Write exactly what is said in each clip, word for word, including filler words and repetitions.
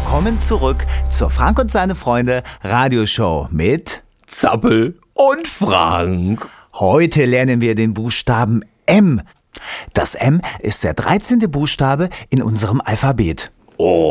Willkommen zurück zur Frank und seine Freunde Radioshow mit Zappel und Frank. Heute lernen wir den Buchstaben M. Das M ist der dreizehnte Buchstabe in unserem Alphabet. Oh.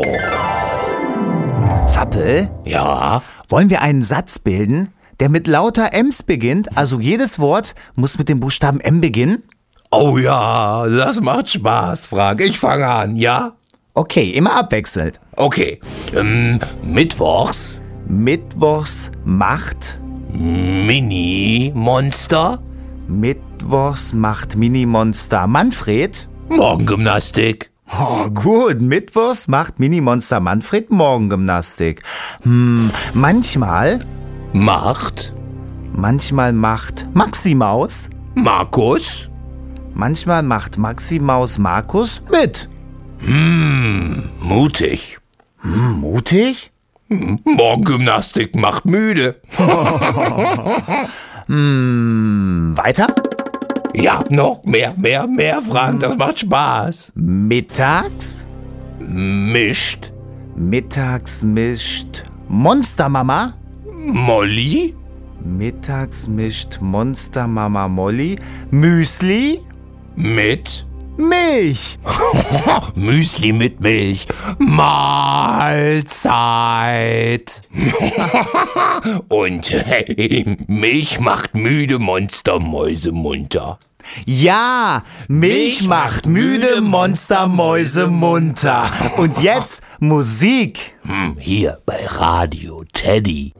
Zappel? Ja? Wollen wir einen Satz bilden, der mit lauter M's beginnt? Also jedes Wort muss mit dem Buchstaben M beginnen? Oh ja, das macht Spaß, Frank. Ich fange an, ja? Okay, immer abwechselnd. Okay. Ähm, Mittwochs. Mittwochs macht... Mini-Monster. Mittwochs macht Mini-Monster Manfred. Morgengymnastik. Oh, gut. Mittwochs macht Mini-Monster Manfred Morgengymnastik. Hm, manchmal... Macht. Manchmal macht Maxi-Maus. Markus. Manchmal macht Maxi-Maus Markus mit. Hm, mutig. Hm, mutig? Hm, Morgengymnastik macht müde. hm, weiter? Ja, noch mehr, mehr, mehr, Frank. Das macht Spaß. Mittags? Mischt. Mittags mischt Monstermama. Molly. Mittags mischt Monstermama Molly Müsli Mit Milch. Müsli mit Milch. Mahlzeit. Und hey, Milch macht müde Monstermäuse munter. Ja, Milch, Milch macht müde Monstermäuse munter. Und jetzt Musik. Hm, hier bei Radio Teddy.